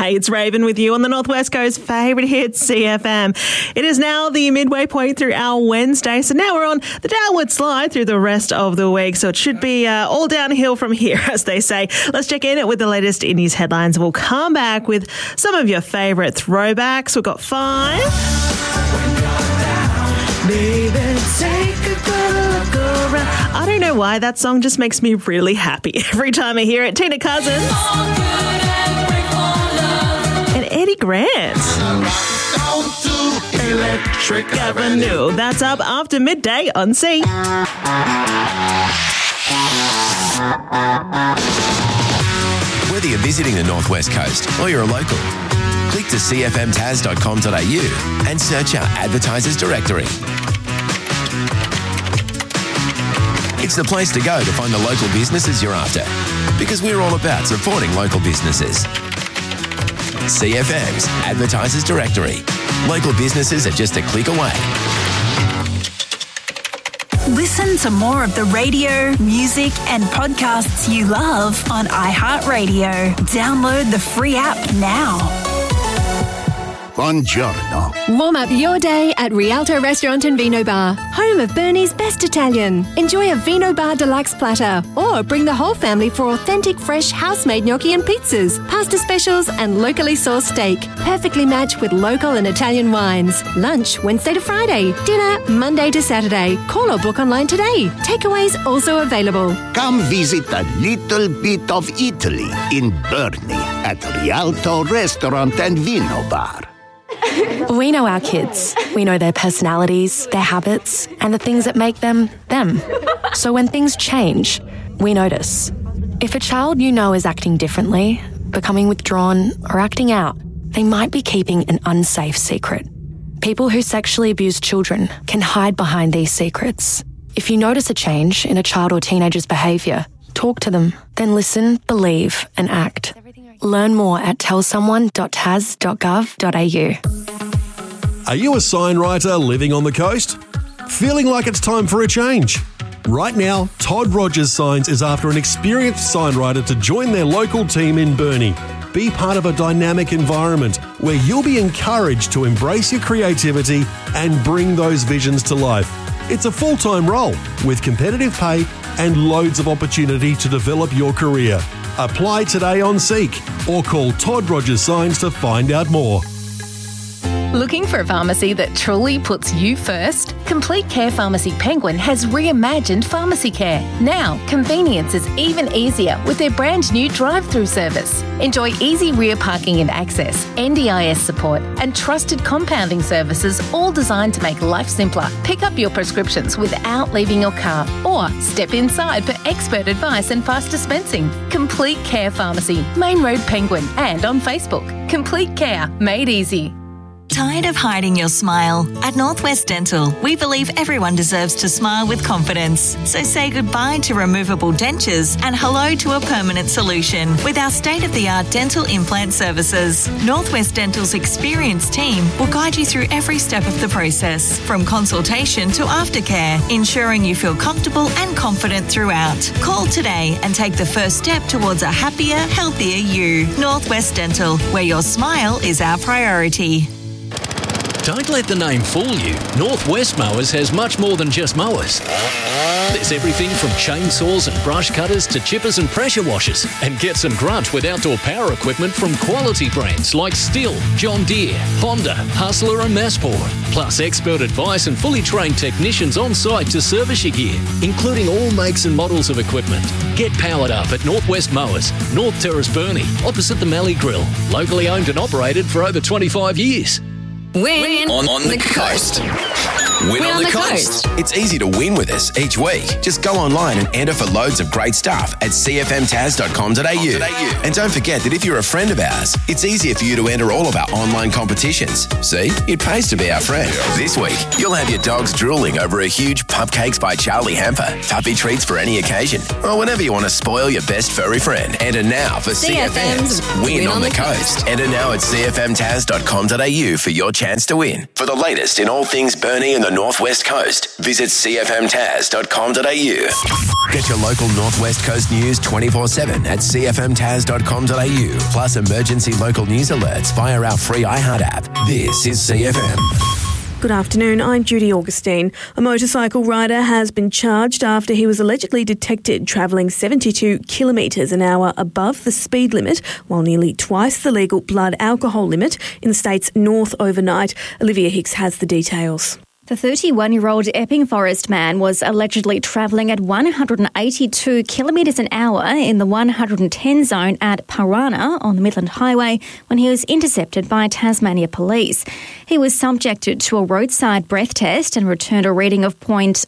Hey, it's Raven with you on the Northwest Coast favourite hit, CFM. It is now the midway point through our Wednesday, so now we're on the downward slide through the rest of the week, so it should be all downhill from here, as they say. Let's check in with the latest in news headlines. We'll come back with some of your favourite throwbacks. We've got 5. Baby, take a good look around. I don't know why that song just makes me really happy every time I hear it. Tina Cousins and Eddie Grant. Electric Avenue. That's up after midday on C. Whether you're visiting the Northwest Coast or you're a local, click to cfmtas.com.au and search our advertisers directory. It's the place to go to find the local businesses you're after, because we're all about supporting local businesses. CFM's Advertisers Directory. Local businesses are just a click away. Listen to more of the radio, music and podcasts you love on iHeartRadio. Download the free app now. Buongiorno. Warm up your day at Rialto Restaurant and Vino Bar, home of Bernie's best Italian. Enjoy a Vino Bar Deluxe platter or bring the whole family for authentic fresh house-made gnocchi and pizzas, pasta specials and locally sourced steak, perfectly matched with local and Italian wines. Lunch Wednesday to Friday, dinner Monday to Saturday. Call or book online today. Takeaways also available. Come visit a little bit of Italy in Bernie at Rialto Restaurant and Vino Bar. We know our kids. We know their personalities, their habits, and the things that make them, them. So when things change, we notice. If a child you know is acting differently, becoming withdrawn, or acting out, they might be keeping an unsafe secret. People who sexually abuse children can hide behind these secrets. If you notice a change in a child or teenager's behaviour, talk to them, then listen, believe, and act. Learn more at tellsomeone.tas.gov.au. Are you a sign writer living on the coast? Feeling like it's time for a change? Right now, Todd Rogers Signs is after an experienced sign writer to join their local team in Burnie. Be part of a dynamic environment where you'll be encouraged to embrace your creativity and bring those visions to life. It's a full-time role with competitive pay and loads of opportunity to develop your career. Apply today on Seek or call Todd Rogers Signs to find out more. Looking for a pharmacy that truly puts you first? Complete Care Pharmacy Penguin has reimagined pharmacy care. Now, convenience is even easier with their brand new drive-through service. Enjoy easy rear parking and access, NDIS support, and trusted compounding services, all designed to make life simpler. Pick up your prescriptions without leaving your car, or step inside for expert advice and fast dispensing. Complete Care Pharmacy, Main Road Penguin, and on Facebook. Complete Care, made easy. Tired of hiding your smile? At Northwest Dental, we believe everyone deserves to smile with confidence. So say goodbye to removable dentures and hello to a permanent solution with our state-of-the-art dental implant services. Northwest Dental's experienced team will guide you through every step of the process, from consultation to aftercare, ensuring you feel comfortable and confident throughout. Call today and take the first step towards a happier, healthier you. Northwest Dental, where your smile is our priority. Don't let the name fool you. Northwest Mowers has much more than just mowers. There's everything from chainsaws and brush cutters to chippers and pressure washers. And get some grunt with outdoor power equipment from quality brands like Stihl, John Deere, Honda, Hustler and Massport. Plus expert advice and fully trained technicians on site to service your gear, including all makes and models of equipment. Get powered up at Northwest Mowers, North Terrace Burnie, opposite the Mallee Grill. Locally owned and operated for over 25 years. Win on the coast. Win on the coast. It's easy to win with us each week. Just go online and enter for loads of great stuff at cfmtas.com.au. And don't forget that if you're a friend of ours, it's easier for you to enter all of our online competitions. See, it pays to be our friend. This week, you'll have your dogs drooling over a huge Pupcakes by Charlie Hamper, puppy treats for any occasion, or whenever you want to spoil your best furry friend. Enter now for CFM's Win on the Coast. Enter now at cfmtas.com.au for your chance. chance to win. For the latest in all things Burnie and the Northwest Coast, visit cfmtaz.com.au. Get your local Northwest Coast news 24/7 at cfmtaz.com.au. Plus emergency local news alerts via our free iHeart app. This is CFM. Good afternoon, I'm Judy Augustine. A motorcycle rider has been charged after he was allegedly detected travelling 72 kilometres an hour above the speed limit, while nearly twice the legal blood alcohol limit in the state's north overnight. Olivia Hicks has the details. The 31-year-old Epping Forest man was allegedly travelling at 182 kilometres an hour in the 110 zone at Parana on the Midland Highway when he was intercepted by Tasmania Police. He was subjected to a roadside breath test and returned a reading of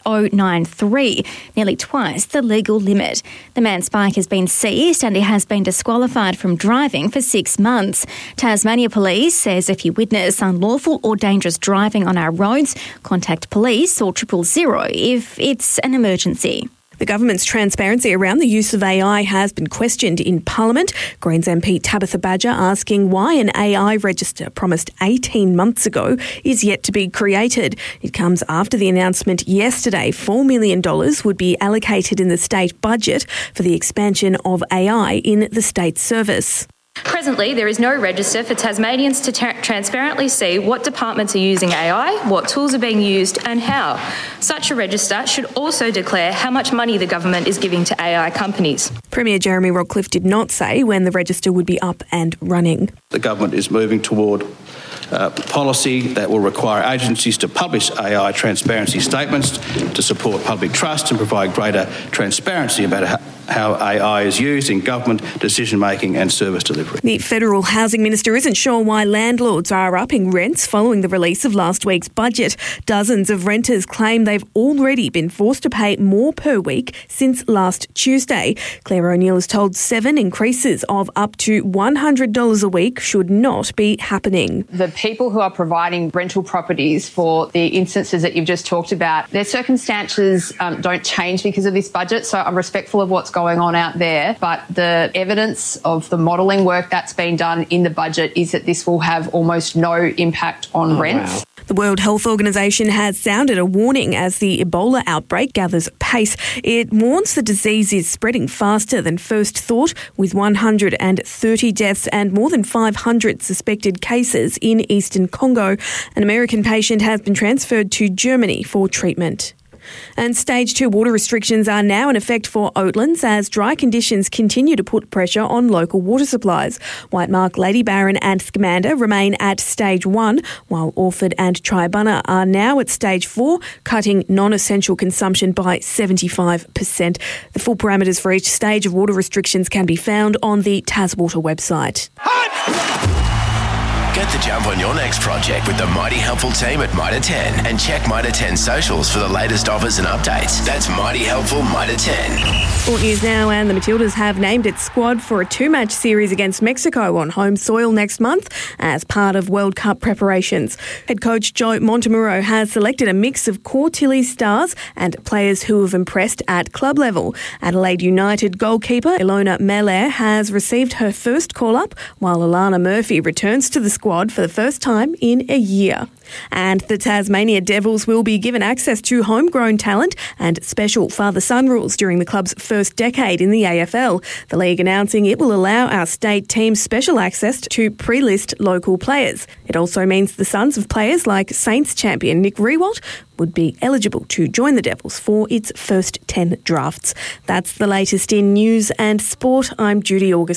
.093, nearly twice the legal limit. The man's bike has been seized and he has been disqualified from driving for 6 months. Tasmania Police says if you witness unlawful or dangerous driving on our roads, contact police or 000 if it's an emergency. The government's transparency around the use of AI has been questioned in Parliament. Greens MP Tabitha Badger asking why an AI register promised 18 months ago is yet to be created. It comes after the announcement yesterday $4 million would be allocated in the state budget for the expansion of AI in the state service. Presently, there is no register for Tasmanians to transparently see what departments are using AI, what tools are being used and how. Such a register should also declare how much money the government is giving to AI companies. Premier Jeremy Rockcliffe did not say when the register would be up and running. The government is moving toward policy that will require agencies to publish AI transparency statements to support public trust and provide greater transparency about how AI is used in government decision-making and service delivery. The Federal Housing Minister isn't sure why landlords are upping rents following the release of last week's budget. Dozens of renters claim they've already been forced to pay more per week since last Tuesday. Claire O'Neill has told 7 increases of up to $100 a week should not be happening. The people who are providing rental properties for the instances that you've just talked about, their circumstances don't change because of this budget, so I'm respectful of what's going on out there, but the evidence of the modelling work that's been done in the budget is that this will have almost no impact on rents. Wow. The World Health Organization has sounded a warning as the Ebola outbreak gathers pace. It warns the disease is spreading faster than first thought, with 130 deaths and more than 500 suspected cases in eastern Congo. An American patient has been transferred to Germany for treatment. And Stage 2 water restrictions are now in effect for Oatlands as dry conditions continue to put pressure on local water supplies. Whitemark, Lady Baron and Scamander remain at Stage 1, while Orford and Tribunna are now at Stage 4, cutting non-essential consumption by 75%. The full parameters for each stage of water restrictions can be found on the Taswater website. Get the jump on your next project with the Mighty Helpful team at Mitre 10 and check Mitre 10 socials for the latest offers and updates. That's Mighty Helpful Mitre 10. Sport news now, and the Matildas have named its squad for a 2-match series against Mexico on home soil next month as part of World Cup preparations. Head coach Joe Montemuro has selected a mix of core Tillies stars and players who have impressed at club level. Adelaide United goalkeeper Ilona Meller has received her first call-up, while Alana Murphy returns to the squad for the first time in a year. And the Tasmania Devils will be given access to homegrown talent and special father-son rules during the club's first decade in the AFL. The league announcing it will allow our state team special access to pre-list local players. It also means the sons of players like Saints champion Nick Riewoldt would be eligible to join the Devils for its first 10 drafts. That's the latest in news and sport. I'm Judy August.